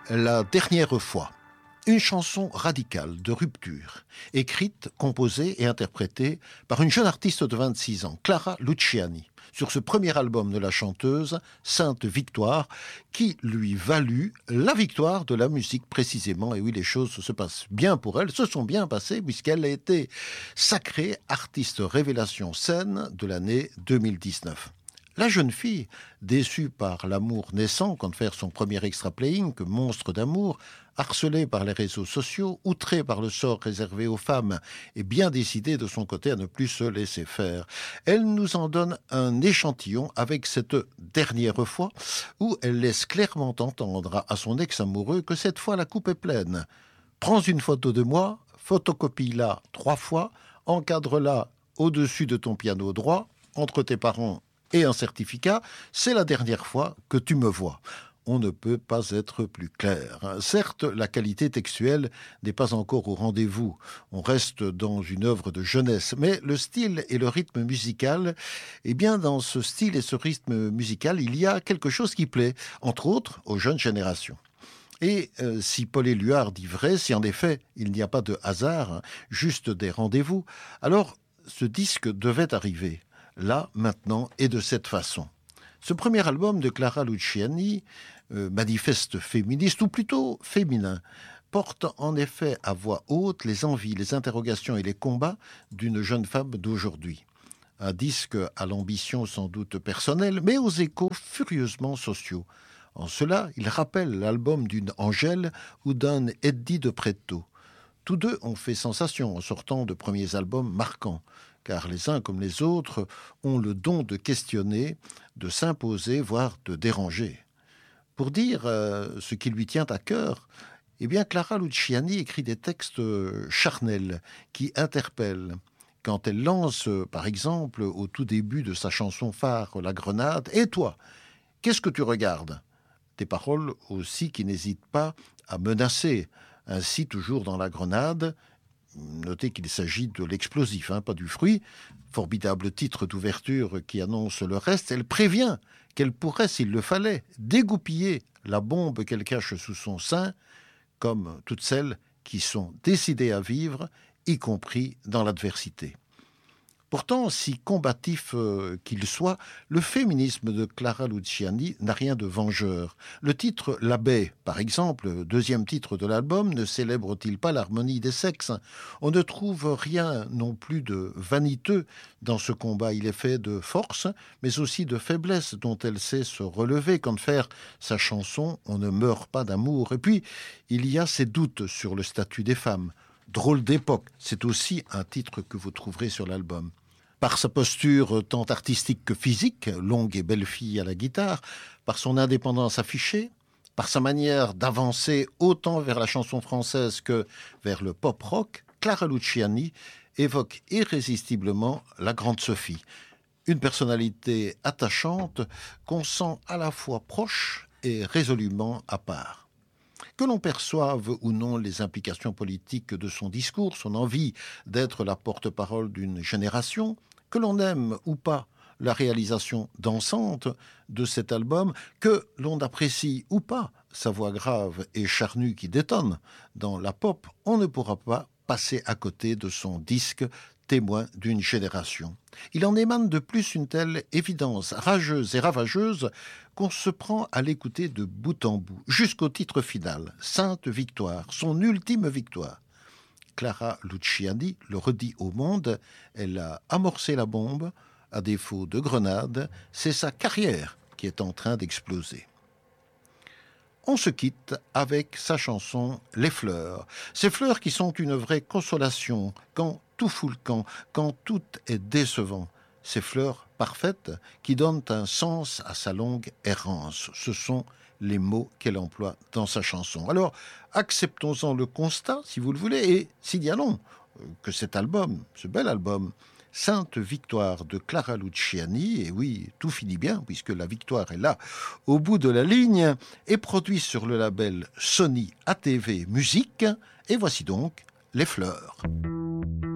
La dernière fois. Une chanson radicale de rupture, écrite, composée et interprétée par une jeune artiste de 26 ans, Clara Luciani, sur ce premier album de la chanteuse, Sainte Victoire, qui lui valut la victoire de la musique précisément. Et oui, les choses se passent bien pour elle, se sont bien passées, puisqu'elle a été sacrée artiste révélation scène de l'année 2019. La jeune fille, déçue par l'amour naissant qu'en faire son premier extra-playing, que monstre d'amour, harcelée par les réseaux sociaux, outrée par le sort réservé aux femmes et bien décidée de son côté à ne plus se laisser faire. Elle nous en donne un échantillon avec cette dernière fois où elle laisse clairement entendre à son ex-amoureux que cette fois la coupe est pleine. Prends une photo de moi, photocopie-la 3 fois, encadre-la au-dessus de ton piano droit, entre tes parents et un certificat, c'est la dernière fois que tu me vois. On ne peut pas être plus clair. Certes, la qualité textuelle n'est pas encore au rendez-vous. On reste dans une œuvre de jeunesse. Mais le style et le rythme musical, eh bien, dans ce style et ce rythme musical, il y a quelque chose qui plaît, entre autres, aux jeunes générations. Et si Paul Éluard dit vrai, si en effet il n'y a pas de hasard, juste des rendez-vous, alors ce disque devait arriver. Là, maintenant, et de cette façon. Ce premier album de Clara Luciani, manifeste féministe, ou plutôt féminin, porte en effet à voix haute les envies, les interrogations et les combats d'une jeune femme d'aujourd'hui. Un disque à l'ambition sans doute personnelle, mais aux échos furieusement sociaux. En cela, il rappelle l'album d'une Angèle ou d'un Eddie de Pretto. Tous deux ont fait sensation en sortant de premiers albums marquants, car les uns comme les autres ont le don de questionner, de s'imposer, voire de déranger. Pour dire ce qui lui tient à cœur, eh bien Clara Luciani écrit des textes charnels qui interpellent. Quand elle lance, par exemple, au tout début de sa chanson phare, La Grenade, « Et toi, qu'est-ce que tu regardes ?» Des paroles aussi qui n'hésitent pas à menacer. Ainsi, toujours dans La Grenade, notez qu'il s'agit de l'explosif, pas du fruit. Formidable titre d'ouverture qui annonce le reste. Elle prévient qu'elle pourrait, s'il le fallait, dégoupiller la bombe qu'elle cache sous son sein, comme toutes celles qui sont décidées à vivre, y compris dans l'adversité. Pourtant, si combatif qu'il soit, le féminisme de Clara Luciani n'a rien de vengeur. Le titre « La baie », par exemple, deuxième titre de l'album, ne célèbre-t-il pas l'harmonie des sexes ? On ne trouve rien non plus de vaniteux dans ce combat. Il est fait de force, mais aussi de faiblesse dont elle sait se relever. Quand faire sa chanson « On ne meurt pas d'amour ». Et puis, il y a ses doutes sur le statut des femmes. « Drôle d'époque », c'est aussi un titre que vous trouverez sur l'album. Par sa posture tant artistique que physique, longue et belle fille à la guitare, par son indépendance affichée, par sa manière d'avancer autant vers la chanson française que vers le pop-rock, Clara Luciani évoque irrésistiblement la grande Sophie, une personnalité attachante qu'on sent à la fois proche et résolument à part. Que l'on perçoive ou non les implications politiques de son discours, son envie d'être la porte-parole d'une génération, que l'on aime ou pas la réalisation dansante de cet album, que l'on apprécie ou pas sa voix grave et charnue qui détonne dans la pop, on ne pourra pas passer à côté de son disque témoin d'une génération. Il en émane de plus une telle évidence rageuse et ravageuse qu'on se prend à l'écouter de bout en bout, jusqu'au titre final, Sainte Victoire, son ultime victoire. Clara Luciani le redit au monde, elle a amorcé la bombe, à défaut de grenade, c'est sa carrière qui est en train d'exploser. On se quitte avec sa chanson « Les fleurs ». Ces fleurs qui sont une vraie consolation quand tout fout le camp, quand tout est décevant. Ces fleurs parfaites qui donnent un sens à sa longue errance. Ce sont les mots qu'elle emploie dans sa chanson. Alors, acceptons-en le constat, si vous le voulez, et signalons que cet album, ce bel album, Sainte Victoire de Clara Luciani, et oui, tout finit bien, puisque la victoire est là, au bout de la ligne, est produit sur le label Sony ATV Musique, et voici donc Les Fleurs.